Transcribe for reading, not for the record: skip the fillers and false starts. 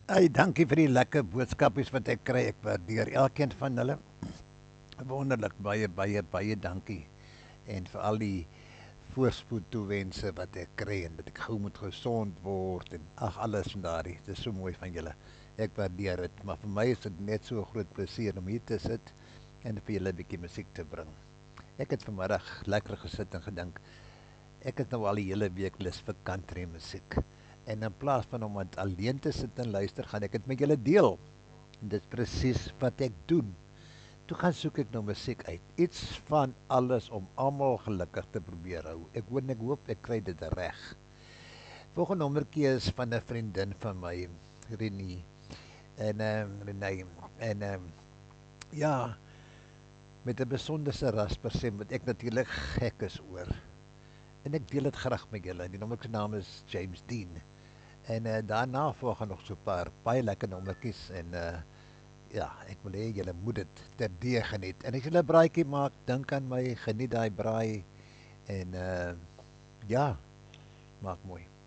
Hey, dankie vir die lekker boodskapies wat ek kry. Ek waardeer elkeen van hulle. Wonderlik, baie dankie. En vir al die voorspoed toewense wat ek kry en dat ek gou moet gesond word en ag alles van daardie. Dit is so mooi van julle. Ek waardeer dit, maar vir my is dit net so 'n groot plesier om hier te sit en vir julle 'n bietjie musiek te bring. Ek het vanmiddag lekker gesit en gedink, ek het nou al die hele week lus vir country musiek. En in plaas van om dit alleen te sit en luister, gaan ek dit met julle deel. En dit is presies wat ek doen. Toe gaan soek ek nou musiek uit. Iets van alles om almal gelukkig te probeer hou. Ek hoop ek kry dit reg. Volgende nommertjie is van 'n vriendin van my, Renie. En Renée. En ja, met 'n besonderse raspersem wat ek natuurlik gek is oor. En ek deel dit graag met julle. Die nommer se naam is James Dean. En daarna volg nog so 'n paar baie lekker nommertjies en ja, ek wil hê julle moet dit terdee geniet. En as julle 'n braaitjie maak, dink aan my, geniet daai braai en ja, maak mooi.